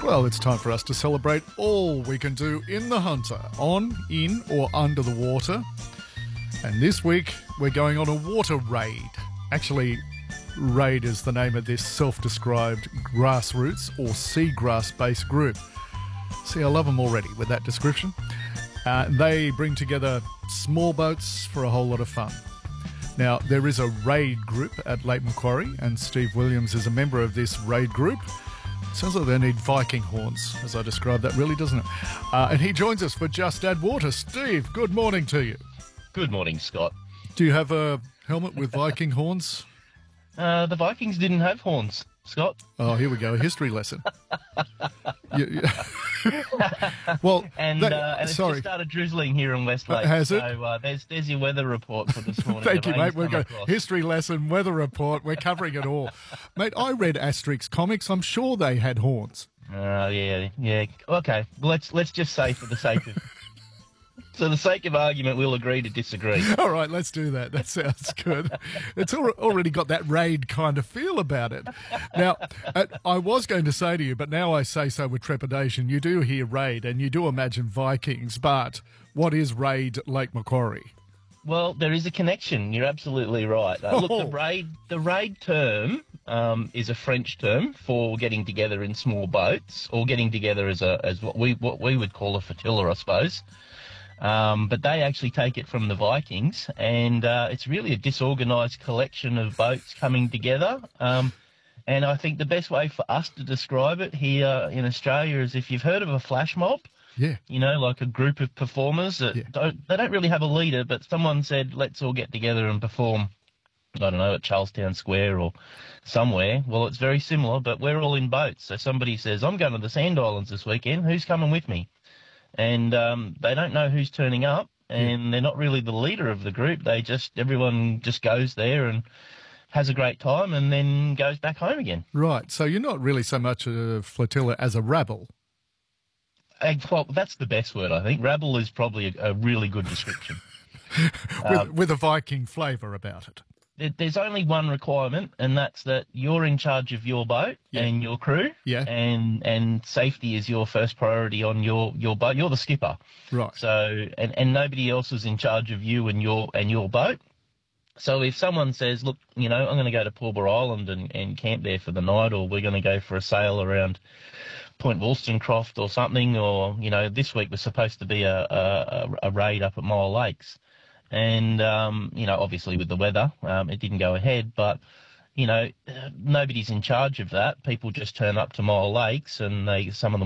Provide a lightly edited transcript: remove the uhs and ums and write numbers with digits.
Well, it's time for us to celebrate all we can do in the Hunter, on, in or under the water. And this week, we're going on a water raid. Actually, raid is the name of this self-described grassroots or seagrass-based group. See, I love them already with that description. They bring together small boats for a whole lot of fun. Now, there is a raid group at Lake Macquarie, and Steve Williams is a member of this raid group. Sounds like they need Viking horns, as I described that, really, doesn't it? And he joins us for Just Add Water. Steve, good morning to you. Good morning, Scott. Do you have a helmet with Viking horns? The Vikings didn't have horns, Scott. Oh, here we go, a history lesson. Well, and it's just started drizzling here in Westlake. Has it? So there's your weather report for this morning. Thank you, mate. We've got history lesson, weather report. We're covering it all. Mate, I read Asterix comics. I'm sure they had horns. Yeah. Okay, well, let's just say for the sake of argument, we'll agree to disagree. All right, let's do that. That sounds good. It's already got that raid kind of feel about it. Now, I was going to say to you, but now I say so with trepidation, you do hear raid and you do imagine Vikings, but what is raid Lake Macquarie? Well, there is a connection. You're absolutely right. Look, the raid term is a French term for getting together in small boats, or getting together as what we would call a flotilla, I suppose. But they actually take it from the Vikings, and it's really a disorganised collection of boats coming together. And I think the best way for us to describe it here in Australia is, if you've heard of a flash mob, you know, like a group of performers that don't really have a leader, but someone said, let's all get together and perform, I don't know, at Charlestown Square or somewhere. Well, it's very similar, but we're all in boats. So somebody says, I'm going to the Sand Islands this weekend. Who's coming with me? And they don't know who's turning up, and they're not really the leader of the group. Everyone just goes there and has a great time and then goes back home again. Right. So you're not really so much a flotilla as a rabble. Well, that's the best word, I think. Rabble is probably a really good description. with a Viking flavour about it. There's only one requirement, and that's that you're in charge of your boat and your crew, and safety is your first priority on your boat. You're the skipper, right? So and nobody else is in charge of you and your boat. So if someone says, look, you know, I'm going to go to Portborough Island and camp there for the night, or we're going to go for a sail around Point Wollstonecroft or something, or, you know, this week was supposed to be a raid up at Mile Lakes. And, you know, obviously with the weather, it didn't go ahead, but, you know, nobody's in charge of that. People just turn up to Mile Lakes, and some of them